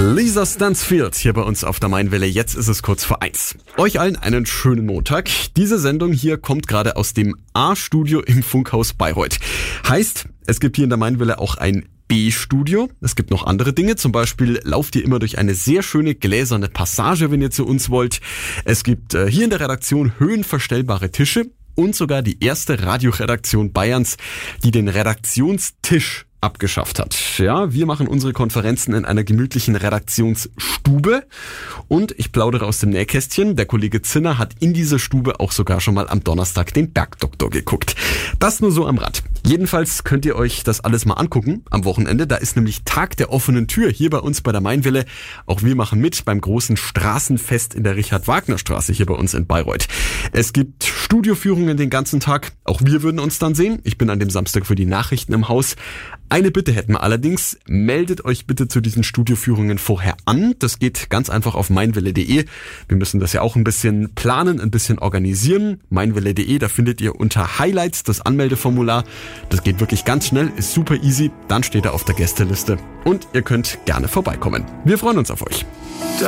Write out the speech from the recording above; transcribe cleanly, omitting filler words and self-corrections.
Lisa Stansfield hier bei uns auf der Mainwelle. Jetzt ist es kurz vor 1. Euch allen einen schönen Montag. Diese Sendung hier kommt gerade aus dem A-Studio im Funkhaus Bayreuth. Heißt, es gibt hier in der Mainwelle auch ein B-Studio. Es gibt noch andere Dinge. Zum Beispiel lauft ihr immer durch eine sehr schöne gläserne Passage, wenn ihr zu uns wollt. Es gibt hier in der Redaktion höhenverstellbare Tische und sogar die erste Radioredaktion Bayerns, die den Redaktionstisch abgeschafft hat. Ja, wir machen unsere Konferenzen in einer gemütlichen Redaktionsstube und ich plaudere aus dem Nähkästchen. Der Kollege Zinner hat in dieser Stube auch sogar schon mal am Donnerstag den Bergdoktor geguckt. Das nur so am Rand. Jedenfalls könnt ihr euch das alles mal angucken am Wochenende. Da ist nämlich Tag der offenen Tür hier bei uns bei der Mainwelle. Auch wir machen mit beim großen Straßenfest in der Richard-Wagner-Straße hier bei uns in Bayreuth. Es gibt Studioführungen den ganzen Tag. Auch wir würden uns dann sehen. Ich bin an dem Samstag für die Nachrichten im Haus. Eine Bitte hätten wir allerdings, meldet euch bitte zu diesen Studioführungen vorher an. Das geht ganz einfach auf meinwelle.de. Wir müssen das ja auch ein bisschen planen, ein bisschen organisieren. Meinwelle.de, da findet ihr unter Highlights das Anmeldeformular. Das geht wirklich ganz schnell, ist super easy. Dann steht er auf der Gästeliste und ihr könnt gerne vorbeikommen. Wir freuen uns auf euch.